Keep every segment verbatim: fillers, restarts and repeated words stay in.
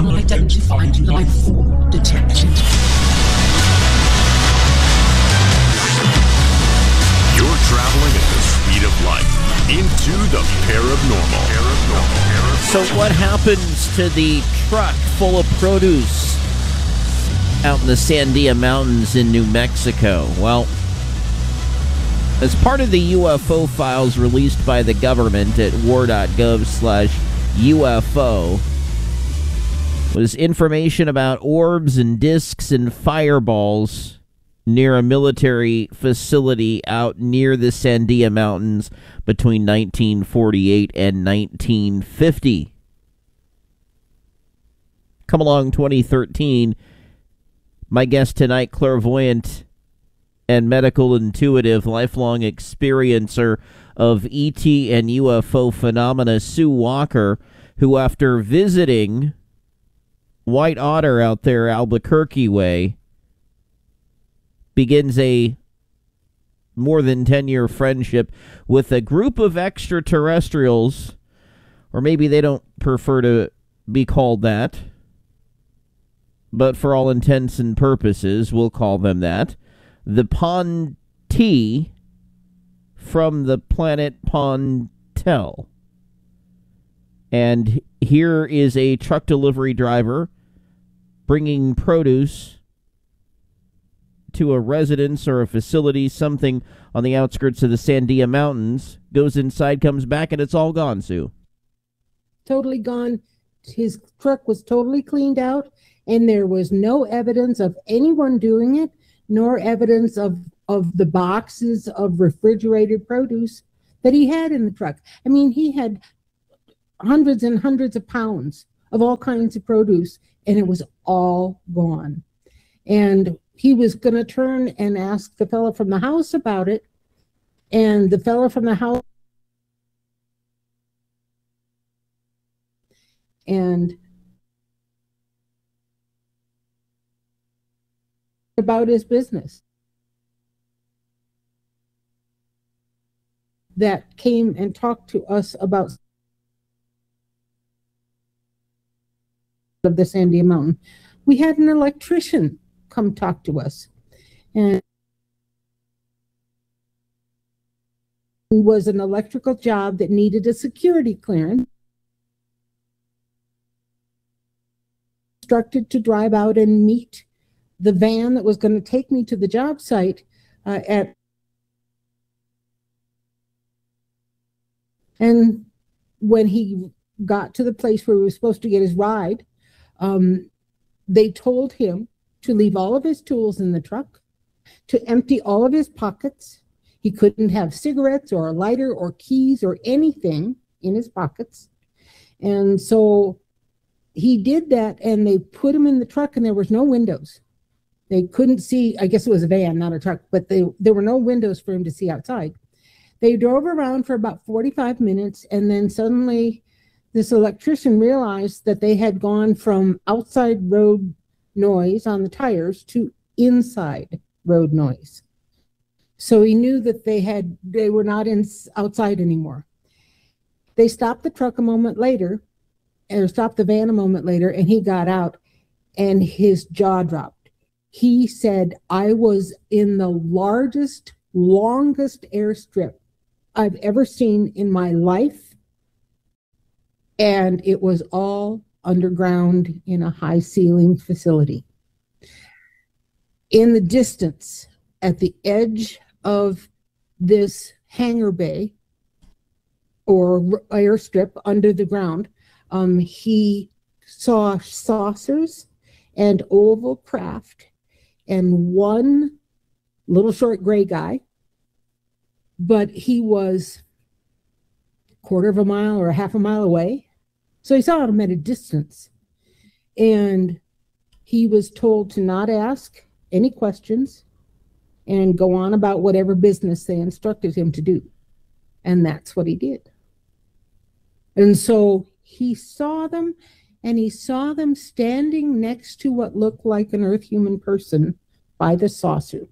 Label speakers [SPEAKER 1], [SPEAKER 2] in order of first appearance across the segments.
[SPEAKER 1] Unidentified life form detected.
[SPEAKER 2] You're traveling at the speed of light into the paranormal. paranormal.
[SPEAKER 3] So what happens to the truck full of produce out in the Sandia Mountains in New Mexico? Well, as part of the U F O files released by the government at war.gov slash UFO was information about orbs and discs and fireballs near a military facility out near the Sandia Mountains between nineteen forty-eight and nineteen fifty. Come along twenty thirteen, my guest tonight, clairvoyant and medical intuitive, lifelong experiencer of E T and U F O phenomena, Sue Walker, who after visiting White Otter out there Albuquerque way, begins a more than ten-year friendship with a group of extraterrestrials, or maybe they don't prefer to be called that, but for all intents and purposes, we'll call them that, the Pon-T from the planet Pon-Tel. And here is a truck delivery driver bringing produce to a residence or a facility, something on the outskirts of the Sandia Mountains, goes inside, comes back, and it's all gone, Sue.
[SPEAKER 4] Totally gone. His truck was totally cleaned out, and there was no evidence of anyone doing it, nor evidence of, of the boxes of refrigerated produce that he had in the truck. I mean, he had hundreds and hundreds of pounds of all kinds of produce, and it was all gone. And he was going to turn and ask the fellow from the house about it, and the fellow from the house and about his business that came and talked to us about of the Sandia Mountain. We had an electrician come talk to us, and it was an electrical job that needed a security clearance. Instructed to drive out and meet the van that was going to take me to the job site uh, at and when he got to the place where he was supposed to get his ride, um, they told him to leave all of his tools in the truck, to empty all of his pockets. He couldn't have cigarettes or a lighter or keys or anything in his pockets. And so he did that, and they put him in the truck, and there was no windows. They couldn't see. I guess it was a van, not a truck, but they, there were no windows for him to see outside. They drove around for about forty-five minutes, and then suddenly this electrician realized that they had gone from outside road noise on the tires to inside road noise. So he knew that they had they were not in outside anymore. They stopped the truck a moment later, or stopped the van a moment later, and he got out, and his jaw dropped. He said, I was in the largest, longest airstrip I've ever seen in my life, and it was all underground in a high ceiling facility. In the distance, at the edge of this hangar bay or airstrip under the ground, um, he saw saucers and oval craft and one little short gray guy, but he was a quarter of a mile or a half a mile away. So he saw him at a distance, and he was told to not ask any questions and go on about whatever business they instructed him to do. And that's what he did. And so he saw them, and he saw them standing next to what looked like an Earth human person by the saucer.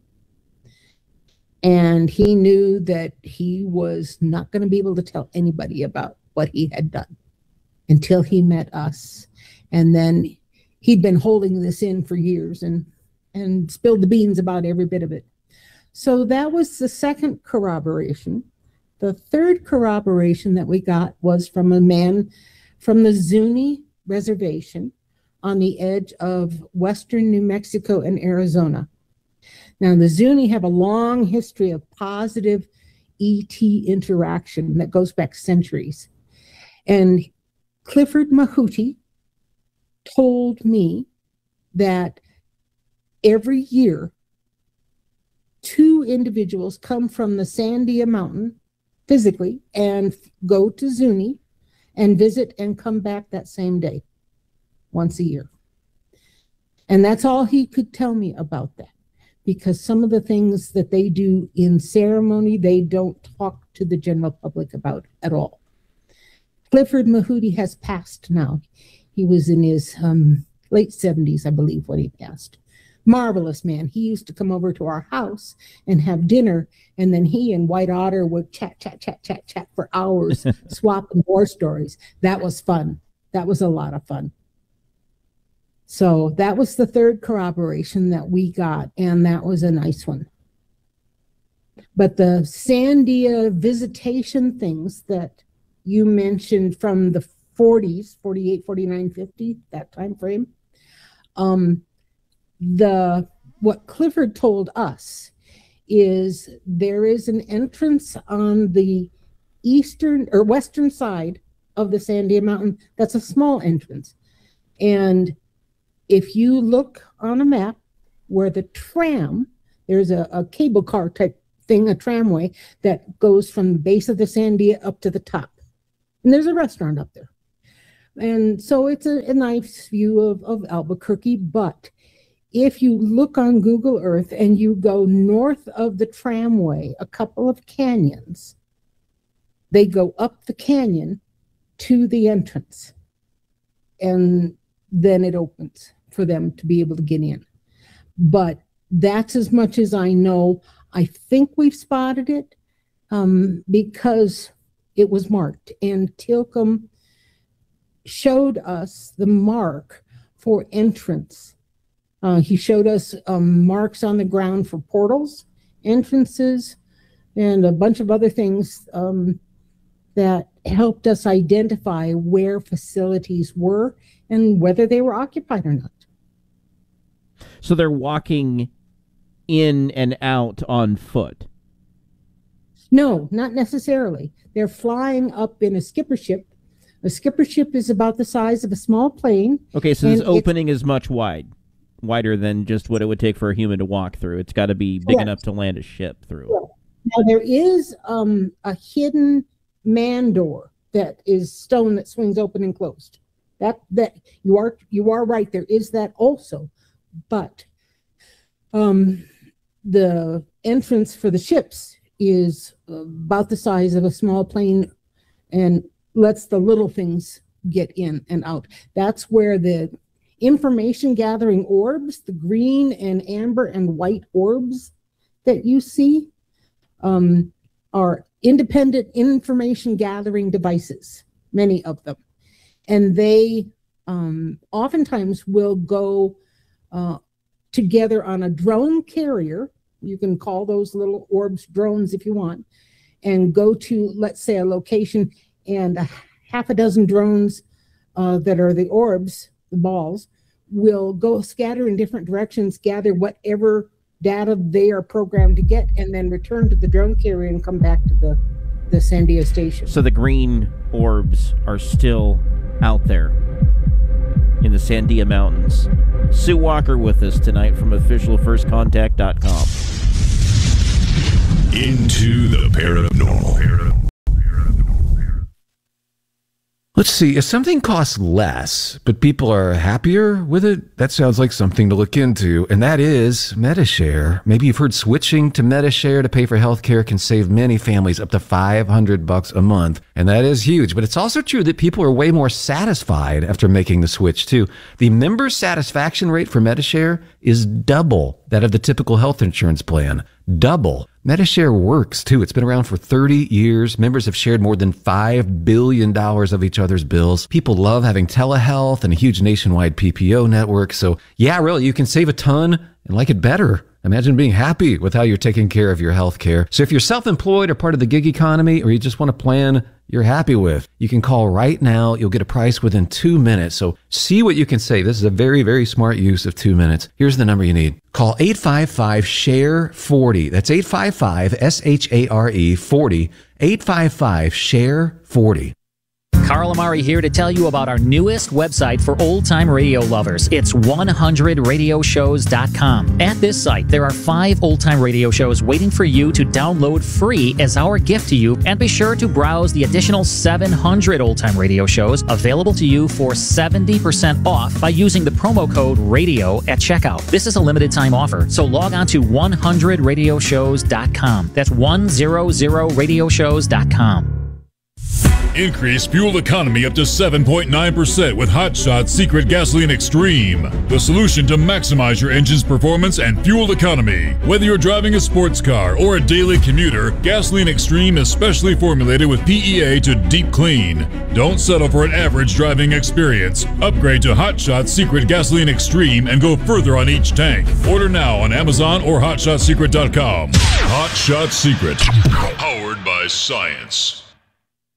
[SPEAKER 4] And he knew that he was not going to be able to tell anybody about what he had done until he met us. And then he'd been holding this in for years and, and spilled the beans about every bit of it. So that was the second corroboration. The third corroboration that we got was from a man from the Zuni Reservation on the edge of western New Mexico and Arizona. Now, the Zuni have a long history of positive E T interaction that goes back centuries. And Clifford Mahuti told me that every year, two individuals come from the Sandia Mountain physically and go to Zuni and visit and come back that same day, once a year. And that's all he could tell me about that, because some of the things that they do in ceremony, they don't talk to the general public about at all. Clifford Mahuti has passed now. He was in his um, late seventies, I believe, when he passed. Marvelous man. He used to come over to our house and have dinner, and then he and White Otter would chat, chat, chat, chat, chat for hours, swapping war stories. That was fun. That was a lot of fun. So that was the third corroboration that we got, and that was a nice one. But the Sandia visitation things that you mentioned from the forties, forty-eight, forty-nine, fifty, that time frame, um, the what Clifford told us is there is an entrance on the eastern or western side of the Sandia Mountain. That's a small entrance. And if you look on a map where the tram, there's a, a cable car type thing, a tramway that goes from the base of the Sandia up to the top. And there's a restaurant up there. And so it's a, a nice view of, of Albuquerque. But if you look on Google Earth and you go north of the tramway, a couple of canyons, they go up the canyon to the entrance. And then it opens for them to be able to get in. But that's as much as I know. I think we've spotted it um, because it was marked. And Tilcom showed us the mark for entrance. Uh, he showed us um, marks on the ground for portals, entrances, and a bunch of other things um, that helped us identify where facilities were and whether they were occupied or not.
[SPEAKER 3] So they're walking in and out on foot?
[SPEAKER 4] No, not necessarily. They're flying up in a skipper ship. A skipper ship is about the size of a small plane.
[SPEAKER 3] Okay, so this opening is much wide, wider than just what it would take for a human to walk through. It's got to be big
[SPEAKER 4] Yes.
[SPEAKER 3] enough to land a ship through.
[SPEAKER 4] Yeah. Now, there is um, a hidden man door that is stone that swings open and closed. That that you are you are right. There is that also, but um, the entrance for the ships is about the size of a small plane, and lets the little things get in and out. That's where the information gathering orbs, the green and amber and white orbs that you see, um, are independent information gathering devices, many of them. And they um, oftentimes will go uh, together on a drone carrier. You can call those little orbs drones if you want, and go to, let's say, a location, and a half a dozen drones uh, that are the orbs, the balls, will go scatter in different directions, gather whatever data they are programmed to get, and then return to the drone carrier and come back to the, the Sandia station.
[SPEAKER 3] So the green orbs are still out there in the Sandia Mountains. Sue Walker with us tonight from official first contact dot com.
[SPEAKER 2] Into the paranormal.
[SPEAKER 5] Let's see, if something costs less, but people are happier with it, that sounds like something to look into, and that is Medi-Share. Maybe you've heard switching to Medi-Share to pay for healthcare can save many families up to five hundred bucks a month, And that is huge. But it's also true that people are way more satisfied after making the switch, too. The member satisfaction rate for Medi-Share is double that of the typical health insurance plan. Double. Medi-Share works, too. It's been around for thirty years. Members have shared more than five billion dollars of each other's bills. People love having telehealth and a huge nationwide P P O network. So, yeah, really, you can save a ton and like it better. Imagine being happy with how you're taking care of your health care. So if you're self-employed or part of the gig economy, or you just want a plan you're happy with, you can call right now. You'll get a price within two minutes. So see what you can save. This is a very, very smart use of two minutes. Here's the number you need. Call eight five five, S H A R E, forty. That's eight five five, S H A R E, forty. eight five five, S H A R E, forty.
[SPEAKER 6] Carl Amari here to tell you about our newest website for old-time radio lovers. It's one hundred radio shows dot com. At this site, there are five old-time radio shows waiting for you to download free as our gift to you, and be sure to browse the additional seven hundred old-time radio shows available to you for seventy percent off by using the promo code RADIO at checkout. This is a limited-time offer, so log on to one hundred radio shows dot com. That's one hundred radio shows dot com.
[SPEAKER 7] Increase fuel economy up to seven point nine percent with Hot Shot Secret Gasoline Extreme, the solution to maximize your engine's performance and fuel economy. Whether you're driving a sports car or a daily commuter, Gasoline Extreme is specially formulated with P E A to deep clean. Don't settle for an average driving experience. Upgrade to Hot Shot Secret Gasoline Extreme and go further on each tank. Order now on Amazon or hot shot secret dot com. Hot Shot Secret, powered by science.